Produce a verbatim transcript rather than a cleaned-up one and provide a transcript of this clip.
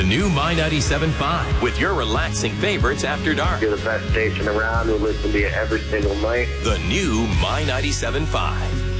new My ninety-seven point five with your relaxing favorites after dark. You're the best station around. We listen to you every single night. The new My ninety-seven point five.